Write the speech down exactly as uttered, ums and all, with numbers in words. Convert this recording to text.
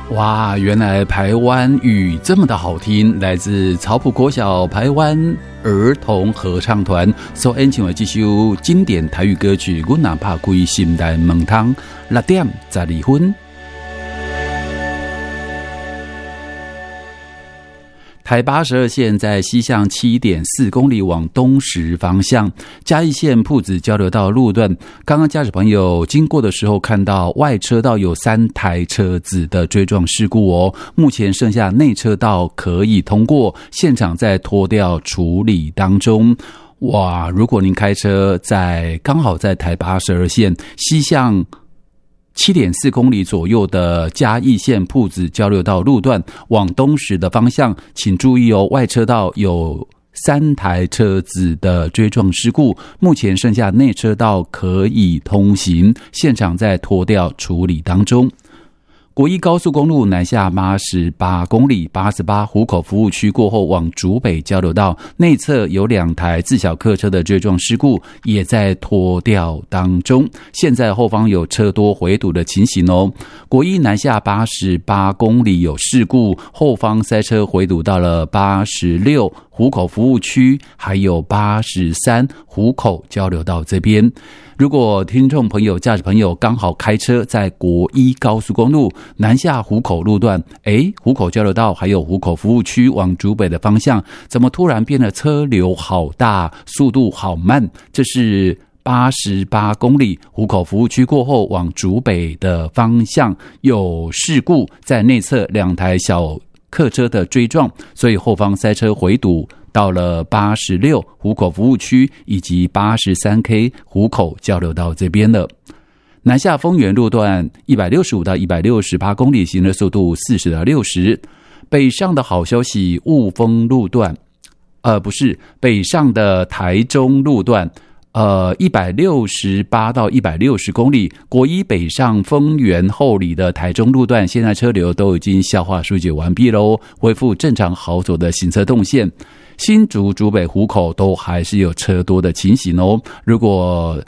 哇，原来排湾语这么的好听，来自草埔国小排湾儿童合唱团所演唱的这首经典台语歌曲《阮哪怕开心内门窗》，六点十二分。台八十二线在西向 七点四公里往东时方向，嘉义县朴子交流道路段，刚刚驾驶朋友经过的时候看到外车道有三台车子的追撞事故哦，目前剩下内车道可以通过，现场在拖吊处理当中。哇，如果您开车在刚好在台八十二线西向七点四公里左右的嘉义县朴子交流道路段往东时的方向，请注意哦，外车道有三台车子的追撞事故，目前剩下内车道可以通行，现场在拖吊处理当中。国一高速公路南下八十八公里，八十八湖口服务区过后往竹北交流道内侧有两台自小客车的追撞事故，也在拖吊当中，现在后方有车多回堵的情形哦。国一南下八十八公里有事故，后方塞车回堵到了八十六湖口服务区，还有八十三湖口交流道这边。如果听众朋友、驾驶朋友刚好开车在国一高速公路南下湖口路段，诶，湖口交流道还有湖口服务区往竹北的方向，怎么突然变得车流好大，速度好慢？这是八十八公里湖口服务区过后往竹北的方向有事故，在内侧两台小客车的追撞，所以后方塞车回堵到了八十六湖口服务区以及八十三 K 湖口交流道这边了。南下丰原路段一百六十五到一百六十八公里，行车速度四十到六十。北上的好消息，雾峰路段呃不是北上的台中路段呃，一百六十八到一百六十公里，国一北上丰原后里的台中路段，现在车流都已经消化疏解完毕喽，恢复正常好走的行车动线。新竹、竹北、湖口都还是有车多的情形哦。如果